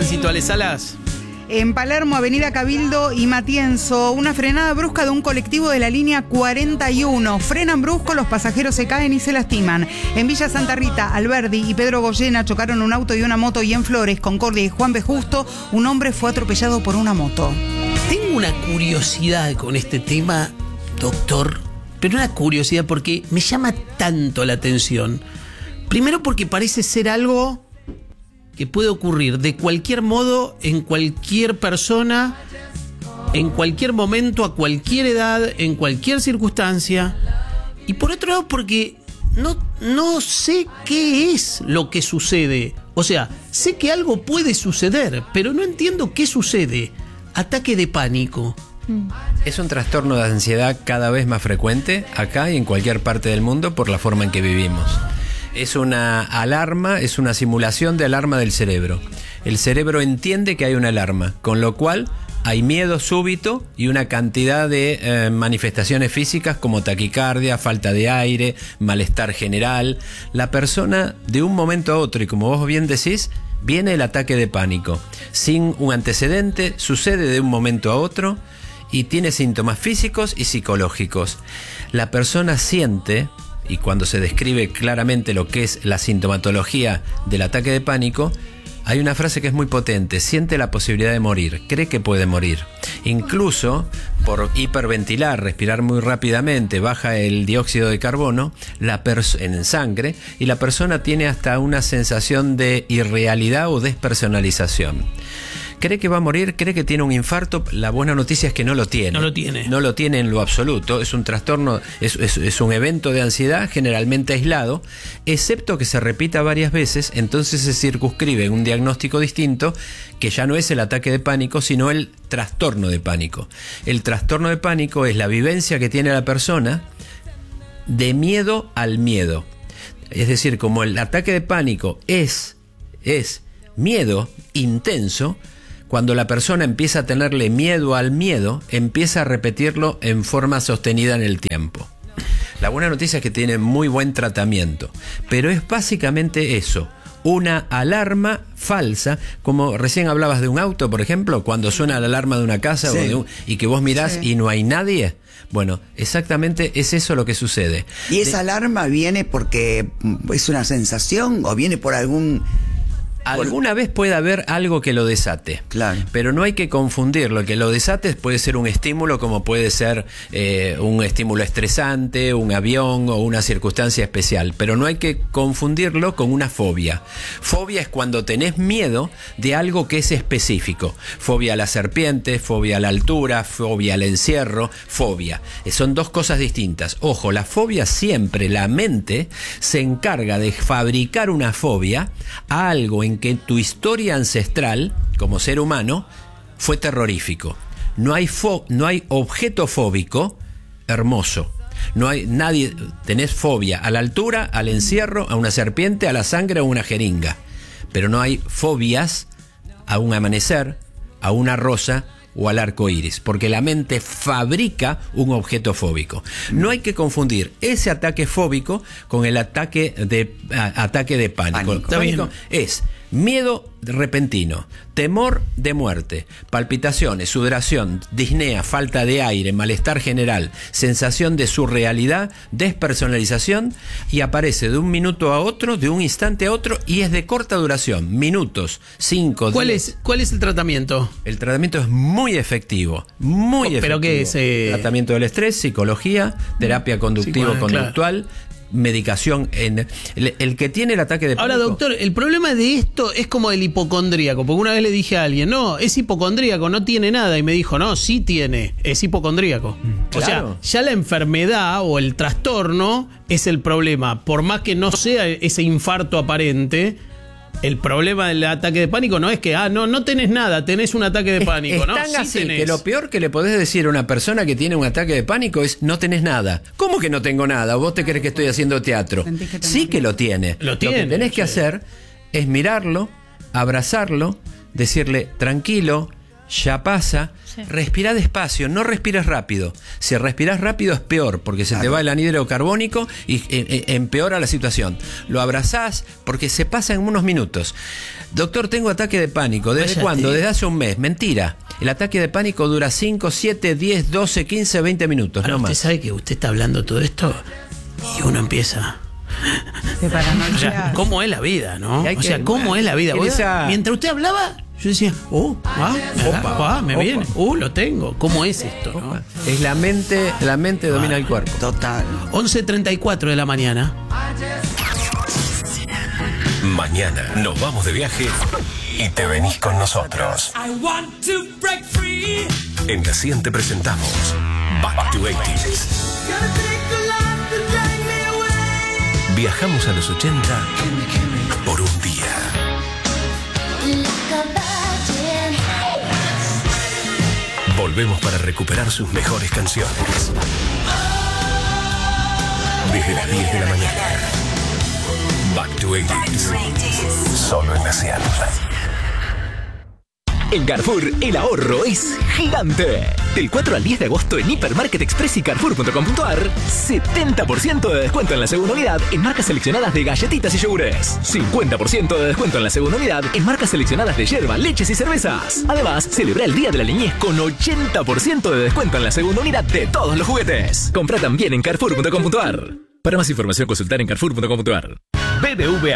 tránsito, Ale Salas. En Palermo, Avenida Cabildo y Matienzo, una frenada brusca de un colectivo de la línea 41. Frenan brusco, los pasajeros se caen y se lastiman. En Villa Santa Rita, Alberdi y Pedro Goyena chocaron un auto y una moto, y en Flores, Concordia y Juan B. Justo, un hombre fue atropellado por una moto. Tengo una curiosidad con este tema, doctor, pero una curiosidad porque me llama tanto la atención. Primero porque parece ser algo que puede ocurrir de cualquier modo, en cualquier persona, en cualquier momento, a cualquier edad, en cualquier circunstancia. Y por otro lado, porque no sé qué es lo que sucede. O sea, sé que algo puede suceder, pero no entiendo qué sucede. Ataque de pánico. Es un trastorno de ansiedad cada vez más frecuente acá y en cualquier parte del mundo por la forma en que vivimos. Es una alarma, es una simulación de alarma del cerebro. El cerebro entiende que hay una alarma, con lo cual hay miedo súbito y una cantidad de manifestaciones físicas como taquicardia, falta de aire, malestar general. La persona de un momento a otro, y como vos bien decís, viene el ataque de pánico. Sin un antecedente, sucede de un momento a otro y tiene síntomas físicos y psicológicos. La persona siente, y cuando se describe claramente lo que es la sintomatología del ataque de pánico, hay una frase que es muy potente: siente la posibilidad de morir, cree que puede morir. Incluso por hiperventilar, respirar muy rápidamente, baja el dióxido de carbono en sangre, y la persona tiene hasta una sensación de irrealidad o despersonalización. Cree que va a morir, cree que tiene un infarto. La buena noticia es que no lo tiene. No lo tiene. No lo tiene en lo absoluto. Es un trastorno, es un evento de ansiedad generalmente aislado, excepto que se repita varias veces. Entonces se circunscribe en un diagnóstico distinto, que ya no es el ataque de pánico, sino el trastorno de pánico. El trastorno de pánico es la vivencia que tiene la persona de miedo al miedo. Es decir, como el ataque de pánico es miedo intenso, cuando la persona empieza a tenerle miedo al miedo, empieza a repetirlo en forma sostenida en el tiempo. La buena noticia es que tiene muy buen tratamiento, pero es básicamente eso, una alarma falsa, como recién hablabas de un auto, por ejemplo, cuando suena la alarma de una casa, sí, y que vos mirás y no hay nadie. Bueno, exactamente es eso lo que sucede. ¿Y esa alarma viene porque es una sensación o viene por algún... Alguna vez puede haber algo que lo desate, claro, pero no hay que confundirlo. El que lo desate puede ser un estímulo, como puede ser un estímulo estresante, un avión o una circunstancia especial, pero no hay que confundirlo con una fobia. Fobia es cuando tenés miedo de algo que es específico. Fobia a la serpiente, fobia a la altura, fobia al encierro, fobia. Son dos cosas distintas. Ojo, la fobia siempre, la mente se encarga de fabricar una fobia a algo en que tu historia ancestral como ser humano fue terrorífico. No hay objeto fóbico hermoso. No hay nadie. Tenés fobia a la altura, al encierro, a una serpiente, a la sangre o a una jeringa. Pero no hay fobias a un amanecer, a una rosa o al arco iris, porque la mente fabrica un objeto fóbico. No hay que confundir ese ataque fóbico con el ataque de pánico. El pánico es miedo repentino, temor de muerte, palpitaciones, sudoración, disnea, falta de aire, malestar general, sensación de surrealidad, despersonalización, y aparece de un minuto a otro, de un instante a otro, y es de corta duración, minutos, 5, 10. ¿Cuál es el tratamiento? El tratamiento es muy efectivo, muy efectivo. ¿Pero qué es? Tratamiento del estrés, psicología, terapia conductivo-conductual, claro, medicación. El que tiene el ataque de pánico. Ahora, doctor, el problema de esto es como el hipocondríaco, porque una vez le dije a alguien, no, es hipocondríaco, no tiene nada, y me dijo, no, sí tiene, es hipocondríaco. Claro. O sea, ya la enfermedad o el trastorno es el problema, por más que no sea ese infarto aparente. El problema del ataque de pánico no es que, no tenés nada, tenés un ataque de pánico. Es tan así que lo peor que le podés decir a una persona que tiene un ataque de pánico es, no tenés nada. ¿Cómo que no tengo nada? ¿Vos te crees que estoy haciendo teatro? Sí que lo tiene. Lo que tenés que hacer es mirarlo, abrazarlo, decirle, tranquilo, ya pasa. Sí. Respira despacio, no respires rápido. Si respiras rápido es peor, porque se te va el anhídrido carbónico y empeora la situación. Lo abrazás porque se pasa en unos minutos. Doctor, tengo ataque de pánico. ¿Desde Váyate. cuándo? Desde hace un mes. Mentira. El ataque de pánico dura 5, 7, 10, 12, 15, 20 minutos. Ahora, No usted más. sabe que usted está hablando todo esto y uno empieza... De paranoia. O sea, ¿cómo es la vida, no? Y hay O sea, que- ¿cómo es la vida? en Vos- esa- Mientras usted hablaba, yo decía, me viene, lo tengo. ¿Cómo es esto, no? Es la mente domina el cuerpo. Total. 11:34 de la mañana. Mañana nos vamos de viaje y te venís con nosotros. En La 100 te presentamos Back to 80s. Viajamos a los 80 por un día. Volvemos para recuperar sus mejores canciones. Desde las 10 de la mañana. Back to 80s. Solo en La 100. En Carrefour, el ahorro es gigante. Del 4 al 10 de agosto en Hipermarket Express y Carrefour.com.ar, 70% de descuento en la segunda unidad en marcas seleccionadas de galletitas y yogures. 50% de descuento en la segunda unidad en marcas seleccionadas de yerba, leches y cervezas. Además, celebra el Día de la Niñez con 80% de descuento en la segunda unidad de todos los juguetes. Compra también en Carrefour.com.ar. Para más información, consultar en Carrefour.com.ar. BBVA